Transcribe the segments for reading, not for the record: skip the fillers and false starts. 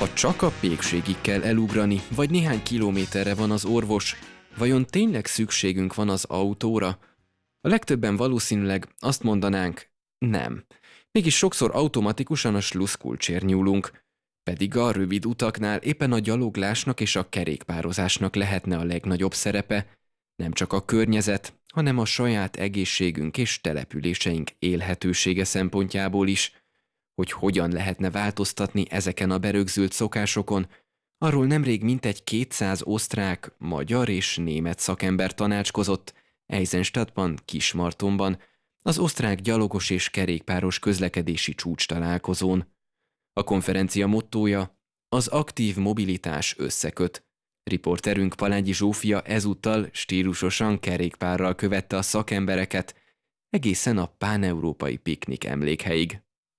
Ha csak a pékségig kell elugrani, vagy néhány kilométerre van az orvos, vajon tényleg szükségünk van az autóra? A legtöbben valószínűleg azt mondanánk, nem. Mégis sokszor automatikusan a sluszkulcsért nyúlunk, pedig a rövid utaknál éppen a gyaloglásnak és a kerékpározásnak lehetne a legnagyobb szerepe, nem csak a környezet, hanem a saját egészségünk és településeink élhetősége szempontjából is. Hogy hogyan lehetne változtatni ezeken a berögzült szokásokon, arról nemrég mintegy 200 osztrák, magyar és német szakember tanácskozott Eisenstadtban, Kismartonban, az osztrák gyalogos és kerékpáros közlekedési csúcstalálkozón. A konferencia mottója: az aktív mobilitás összeköt. Riporterünk Palányi Zsófia ezúttal stílusosan kerékpárral követte a szakembereket egészen a páneurópai piknik emlékhelyig.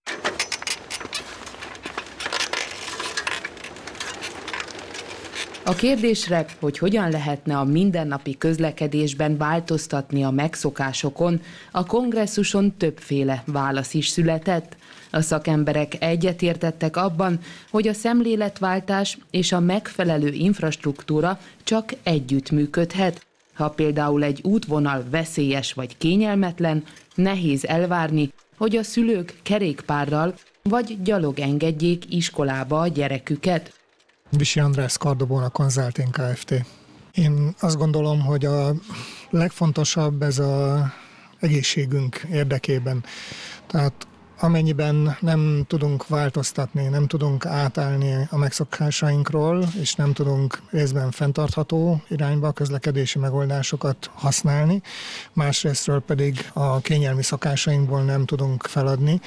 A kérdésre, hogy hogyan lehetne a mindennapi közlekedésben változtatni a megszokásokon, a kongresszuson többféle válasz is született. A szakemberek egyetértettek abban, hogy a szemléletváltás és a megfelelő infrastruktúra csak együtt működhet. Ha például egy útvonal veszélyes vagy kényelmetlen, nehéz elvárni, hogy a szülők kerékpárral vagy gyalog engedjék iskolába a gyereküket. Visi András, Cardobona Consulting Kft. Én azt gondolom, hogy a legfontosabb ez az egészségünk érdekében. Tehát amennyiben nem tudunk változtatni, nem tudunk átállni a megszokásainkról, és nem tudunk részben fenntartható irányba közlekedési megoldásokat használni, másrésztről pedig a kényelmi szokásainkból nem tudunk feladni,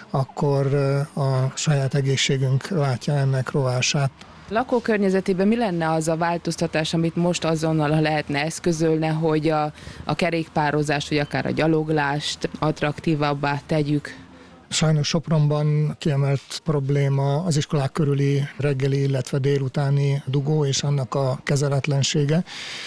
akkor a saját egészségünk látja ennek rovását. Lakókörnyezetében mi lenne az a változtatás, amit most azonnal lehetne eszközölni, hogy a kerékpározást, vagy akár a gyaloglást attraktívabbá tegyük? Sajnos Sopronban kiemelt probléma az iskolák körüli reggeli, illetve délutáni dugó és annak a kezeletlensége,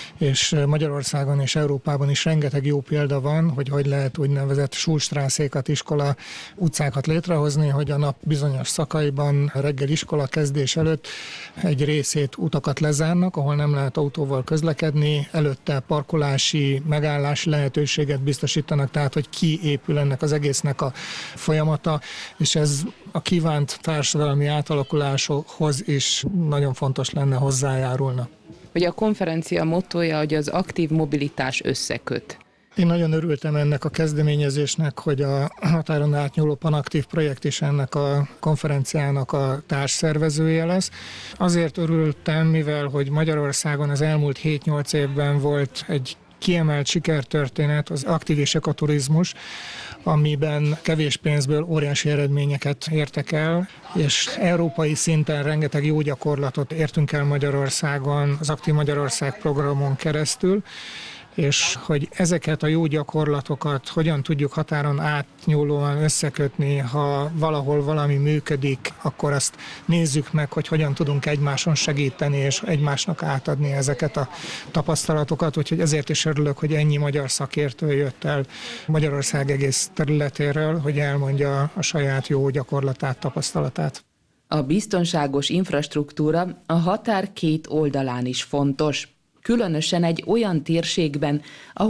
és Magyarországon és Európában is rengeteg jó példa van, hogy lehet úgynevezett Schulstraßékat, iskola utcákat létrehozni, hogy a nap bizonyos szakaiban reggel iskola kezdés előtt egy részét utakat lezárnak, ahol nem lehet autóval közlekedni, előtte parkolási, megállási lehetőséget biztosítanak, tehát hogy kiépül ennek az egésznek a folyamata, és ez a kívánt társadalmi átalakuláshoz is nagyon fontos lenne, hozzájárulna. Hogy a konferencia mottója, hogy az aktív mobilitás összeköt. Én nagyon örültem ennek a kezdeményezésnek, hogy a határon átnyúló Panaktív projekt is ennek a konferenciának a társszervezője lesz. Azért örültem, mivel hogy Magyarországon az elmúlt 7-8 évben volt egy kiemelt sikertörténet, az aktív és ekoturizmus, amiben kevés pénzből óriási eredményeket értek el, és európai szinten rengeteg jó gyakorlatot értünk el Magyarországon, az Aktív Magyarország programon keresztül, és hogy ezeket a jó gyakorlatokat hogyan tudjuk határon átnyúlóan összekötni, ha valahol valami működik, akkor azt nézzük meg, hogy hogyan tudunk egymáson segíteni, és egymásnak átadni ezeket a tapasztalatokat, úgyhogy ezért is örülök, hogy ennyi magyar szakértő jött el Magyarország egész területéről, hogy elmondja a saját jó gyakorlatát, tapasztalatát. A biztonságos infrastruktúra a határ két oldalán is fontos. Különösen egy olyan térségben, ahol